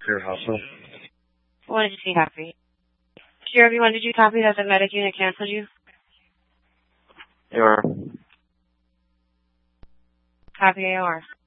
Care Hospital. What did you see copy? Sure, everyone, did you copy that the medic unit canceled you? AR. Copy AR.